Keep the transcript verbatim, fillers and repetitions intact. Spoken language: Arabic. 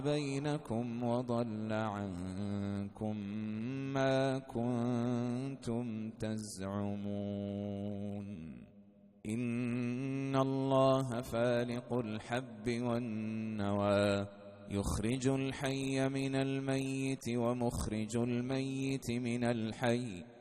بينكم وضل عنكم ما كنتم تزعمون إن الله فالق الحب والنوى يخرج الحي من الميت ومخرج الميت من الحي